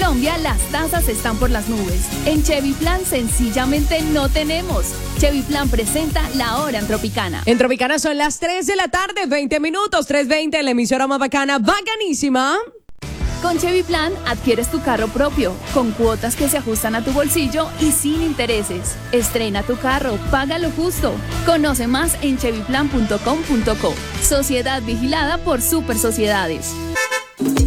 Colombia las tasas están por las nubes. En Chevy Plan sencillamente no tenemos. Chevy Plan presenta La Hora en Tropicana. En Tropicana son las 3 de la tarde, 20 minutos, 3:20, la emisora más bacana, bacanísima. Con Chevy Plan adquieres tu carro propio, con cuotas que se ajustan a tu bolsillo y sin intereses. Estrena tu carro, paga lo justo. Conoce más en chevyplan.com.co. Sociedad vigilada por Super Sociedades.